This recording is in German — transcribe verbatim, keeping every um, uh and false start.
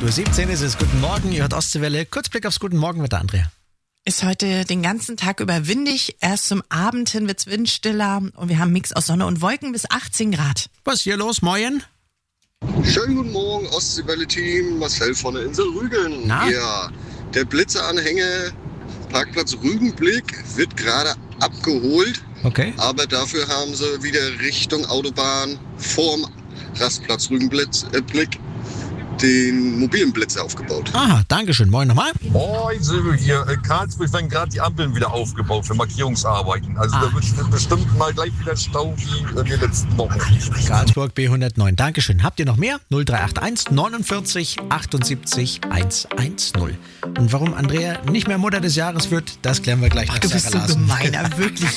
Uhr siebzehn ist es. Guten Morgen, ihr hört Ostseewelle. Kurzblick aufs Guten Morgen mit der Andrea. Ist heute den ganzen Tag über windig. Erst zum Abend hin wird's windstiller und wir haben einen Mix aus Sonne und Wolken bis achtzehn Grad. Was ist hier los, Moin? Schönen guten Morgen, Ostseewelle-Team. Marcel von der Insel Rügen. Na? Ja, der Blitzeranhänger Parkplatz Rügenblick wird gerade abgeholt. Okay. Aber dafür haben sie wieder Richtung Autobahn vorm Rastplatz Rügenblick äh, Blick den mobilen Blitzer aufgebaut. Aha, Dankeschön. Moin nochmal. Moin, Silvio hier. In Karlsruhe werden gerade die Ampeln wieder aufgebaut für Markierungsarbeiten. Also Ah. da wird bestimmt mal gleich wieder Stau wie in den letzten Wochen. Karlsburg B hundertneun. Dankeschön. Habt ihr noch mehr? null drei acht eins neunundvierzig achtundsiebzig hundertzehn. Und warum Andrea nicht mehr Mutter des Jahres wird, das klären wir gleich nach Du bist Sarah so Larsen. gemeiner, wirklich.